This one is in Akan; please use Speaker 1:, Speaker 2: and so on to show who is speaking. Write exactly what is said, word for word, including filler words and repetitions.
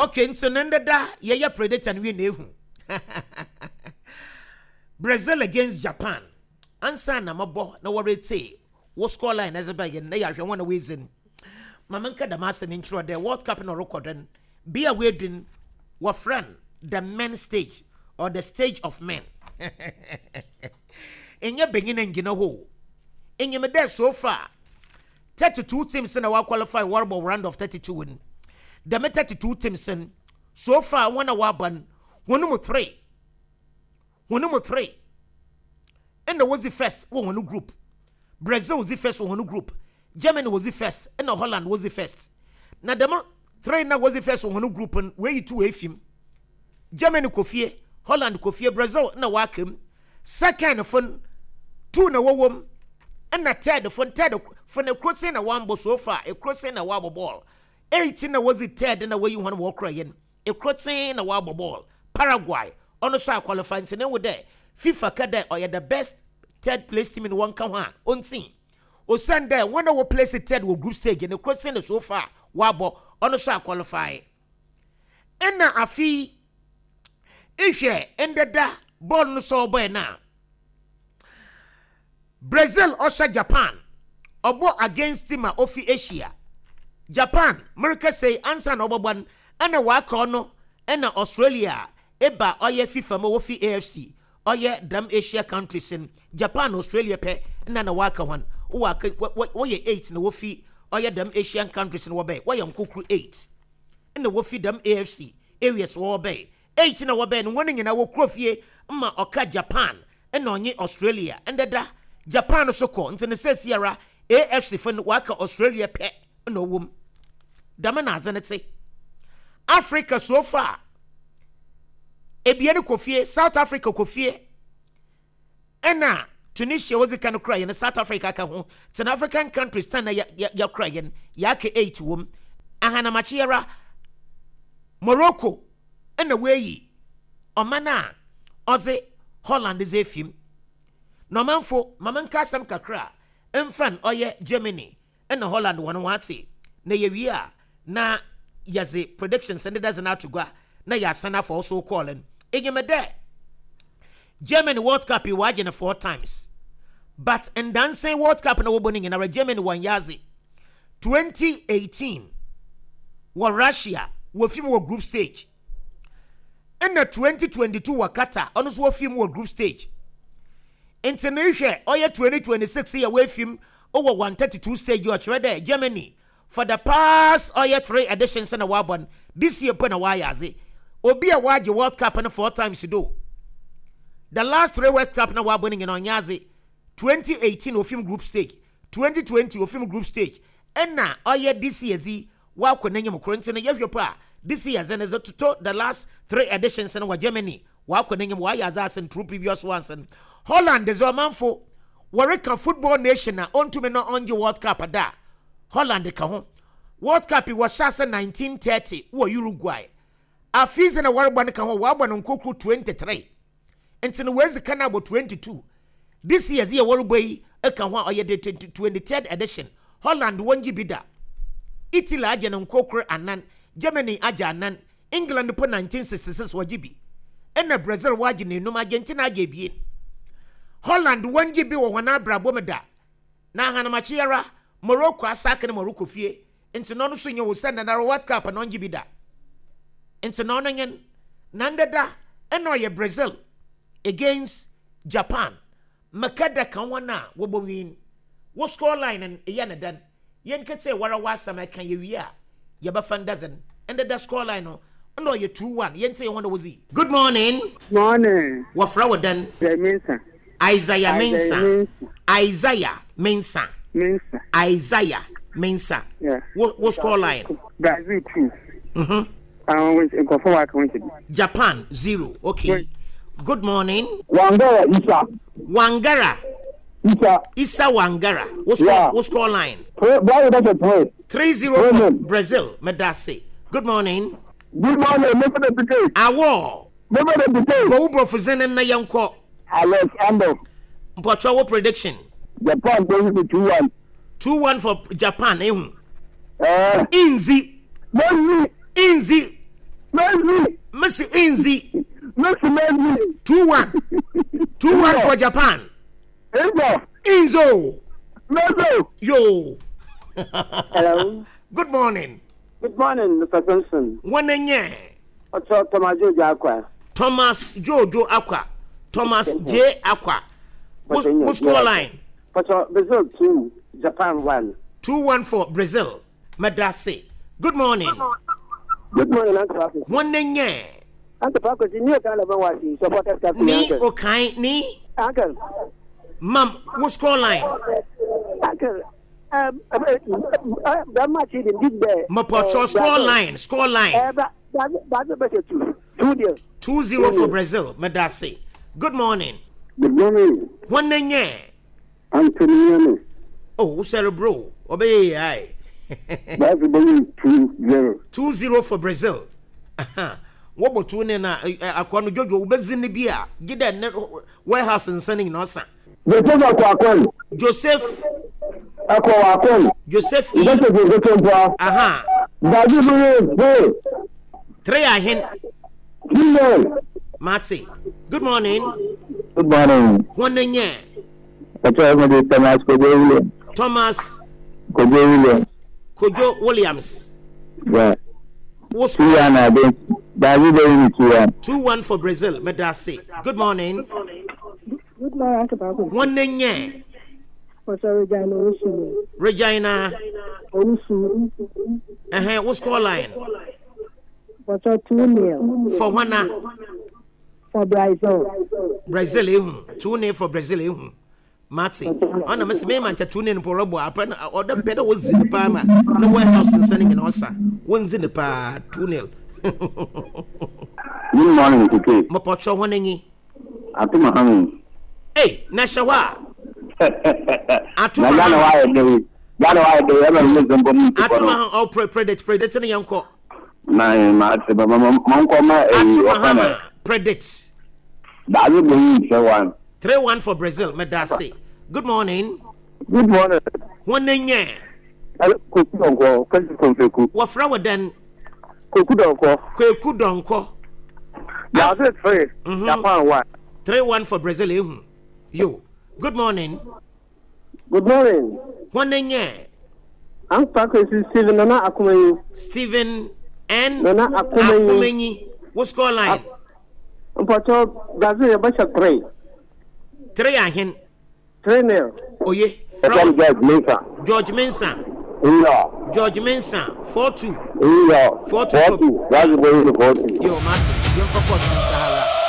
Speaker 1: Okay, nso nendeda ye ya predator we na ehu. Brazil against Japan. Ansa na mabo na worete. Wo score line as ba ye na ya hwe wona wezin. Mamanka da master ni ntro the World Cup no recording. Be a wedding wa friend the men stage or the stage of men. Enye beginning ngina ho. Enye me there so far. thirty-two teams in our qualify warble round of thirty-two win. The thirty-two teams in so far one a waban one number three. One number three. And there was the first one group. Brazil was the first one group. Germany was the first. And Holland was the first. Now the three now was the first one group and where you two him. Germany kofie, Holland kofie, Brazil na wakem. Second fun two na wawom. And the third fun third for the crossing a wambo so far, a crossing a wobble ball. eighteen was the third in the way you want to walk crying. A crossing a wobble ball. Paraguay on the side qualifying to know with there. FIFA kada or the best third place team in one count on scene. O Sunday, one of our place third will group stage and the crossing so far wobble on the side qualify. And now a fee ishe and the da ball no so by now. Brazil also Japan. Obo against team of Asia. Japan, America say answer no one and a waka no and Australia eba oye FIFA mo wofi A F C oye dam Asia countries in Japan Australia pe na na waka one waka oye eight na wofi oye dam Asian countries in wobe woye nkukru eight na wofi dam A F C areas wobe eight na wobe no woni nyina wo krofie ma oka Japan na onye Australia and da Japan so ko ntene sesiara A F C fun waka Australia pe no wom damana zanete Africa so far ebiane kofie South Africa kofie ena Tunisia was the kind of cry in South Africa ka ho ten African countries tan ya ya cry in yake eight wom ahana machiera Morocco ena weyi omana oze Holland is efim no manfo mamanka sam kakra emfan oye Germany ena Holland one wate na yewia na yaze predictions and it doesn't have to go na ya sana for also calling Enyemede Germany World Cup you watching four times. But and dancing World Cup na woboning in our Germany one yazi. twenty eighteen wa Russia wo film wo group stage. And the twenty twenty-two wa Qatar onus wo film wo group stage. International oya twenty twenty-six year we film over one thirty-two stage you are Germany for the past oya three editions in a wabon this year pena wa yazi. Obi a waje World Cup and four times do. The last three World Cup na wabonning in Onyazi twenty eighteen of film group stage, twenty twenty of film group stage. And now oh yeah this year z wa konenya mo Corinthians na yepa this year then is to the last three editions in Germany wa konenya mo ya za and two previous ones and Holland is a man for Wareka football nation na on to me no on World Cup da. Holland ka ho. World Cup was shasa nineteen thirty wo Uruguay. A fees in a warban can wabban on Coco twenty-three. And so where's the canal twenty-two? This year's year Warway a can wa or the twenty-third edition. Holland one gibida. Italy ajan on Coco and nan, Germany ajanan, England upon nineteen sixty-six wajibi. And a Brazil wajin no Argentina gabian. Holland one gibi or one abra bomada. Na Hanamachiera, Morocco a sack and Morocco fee. And so none soon you will send another World Cup and on gibida. Into nonanyan nandada eno Brazil against Japan makada kan wana wo bo win wo score line and yana dan yen kete wara wasa ma kan yewia ye ba fan dozen and the score line no no ye two one yen say wona wozi. Good morning.
Speaker 2: Morning.
Speaker 1: Wo fra wo dan
Speaker 2: Mensa.
Speaker 1: Isaiah Mensa. Isaiah Mensa.
Speaker 2: Mensa.
Speaker 1: Isaiah Mensa.
Speaker 2: Yeah.
Speaker 1: Wo wo score line
Speaker 2: Brazil two.
Speaker 1: Mhm. Japan zero. Okay. Wait. Good morning.
Speaker 2: Wangara Isa.
Speaker 1: Wangara.
Speaker 2: Isa.
Speaker 1: Isa Wangara. What's yeah. call, what's call line? Three zero for Brazil. Medase. Good morning.
Speaker 2: Good morning. Never the debate.
Speaker 1: Awo.
Speaker 2: Never the debate.
Speaker 1: Go bro for Zenon na yanko.
Speaker 2: Alexander.
Speaker 1: Mpacho prediction.
Speaker 2: Japan going to two one.
Speaker 1: Two one for Japan. Eh.
Speaker 2: Uh.
Speaker 1: Inzi.
Speaker 2: Inzi.
Speaker 1: Inzi.
Speaker 2: Messi.
Speaker 1: Messi Inzi.
Speaker 2: Messi Messi.
Speaker 1: two one. two one for Japan.
Speaker 2: Enzo.
Speaker 1: Inzo.
Speaker 2: Messi.
Speaker 1: Yo.
Speaker 3: Hello.
Speaker 1: Good morning.
Speaker 3: Good morning, Mister Johnson.
Speaker 1: One nye.
Speaker 3: What's up, Thomas Jojo Aqua?
Speaker 1: Thomas Jojo Aqua. Thomas J Aqua. What's, what's score line?
Speaker 3: What's up, Brazil two, Japan one.
Speaker 1: two one for Brazil. Madasi. Good morning.
Speaker 3: Good morning, Uncle Africa.
Speaker 1: One nye.
Speaker 3: Uncle Africa, you know kind of what you supporters captain.
Speaker 1: Ni okay ni.
Speaker 3: Uncle.
Speaker 1: Mom, what score line?
Speaker 3: Uncle. Um, that much in big bear.
Speaker 1: Mapocho score line. Score line.
Speaker 3: Uh, that, that, that's a better two. Two deal.
Speaker 1: two zero for Brazil. Madasi. Good morning.
Speaker 2: Good morning.
Speaker 1: One nye.
Speaker 2: Anthony.
Speaker 1: Oh, cerebro. Obey I.
Speaker 2: That's about two zero.
Speaker 1: two zero for Brazil. Aha. What about two na akwano Jojo ubezini bia. Gida warehouse and sending no sa.
Speaker 2: Joseph Akwakon.
Speaker 1: Joseph
Speaker 2: Akwakon.
Speaker 1: Joseph
Speaker 2: That's a good one.
Speaker 1: Aha.
Speaker 2: David Boy.
Speaker 1: Three ahen.
Speaker 2: Gmail.
Speaker 1: Matsi. Good morning.
Speaker 2: Good morning.
Speaker 1: One nye.
Speaker 2: That's why I'm going to Thomas Kojo Williams.
Speaker 1: Thomas
Speaker 2: Kojo Williams.
Speaker 1: Kojo Williams.
Speaker 2: Yeah.
Speaker 1: What's
Speaker 2: Two one against David Boy. Two one.
Speaker 1: two one for Brazil. Madasi. Good morning.
Speaker 3: Good morning, Uncle Africa.
Speaker 1: One nye.
Speaker 3: What's up, Regina Osu?
Speaker 1: Regina.
Speaker 3: Osu.
Speaker 1: Uh-huh. What's score line?
Speaker 3: What's up, two nil?
Speaker 1: For one
Speaker 3: For Brazil.
Speaker 1: Brazil ehun. two nil for Brazil ehun. Matsi. Ona mesi me mancha two nil for robo apana order better was in the palma. No warehouse and sending in Osa. One's in the pa two nil.
Speaker 2: Good morning, Kiki.
Speaker 1: Mapocho one nyi.
Speaker 2: Atuma Hami.
Speaker 1: Hey, Nashawa.
Speaker 2: Atuma Hami. That's why they ever use them.
Speaker 1: Atuma all predict predict any uncle.
Speaker 2: My master, but my mom come
Speaker 1: Atuma predict.
Speaker 2: David Boy. One.
Speaker 1: three one for Brazil. Madasi. Good morning.
Speaker 2: Good morning.
Speaker 1: One nye.
Speaker 2: Kuku donko, kasi konfeku.
Speaker 1: Wafra wadan
Speaker 2: Kuku donko.
Speaker 1: Kweku donko.
Speaker 2: That's it, three. Japan one.
Speaker 1: three one for Brazil ehun. Yo. Good morning.
Speaker 3: Good morning.
Speaker 1: One nye.
Speaker 3: I'm talking to Stephen Nana Akumenyi.
Speaker 1: Stephen and
Speaker 3: Nana Akumenyi.
Speaker 1: Akumenyi. What score line?
Speaker 3: I'm talking Brazil, about three.
Speaker 1: Three ahen.
Speaker 3: Three nil.
Speaker 1: Oh yeah.
Speaker 2: From George Mesa.
Speaker 1: George Mensah.
Speaker 2: Yeah.
Speaker 1: George Mensah. four two.
Speaker 2: Yeah.
Speaker 1: Four two.
Speaker 2: Forty. That's the way you forty.
Speaker 1: Yo, Martin. You're for Sahara.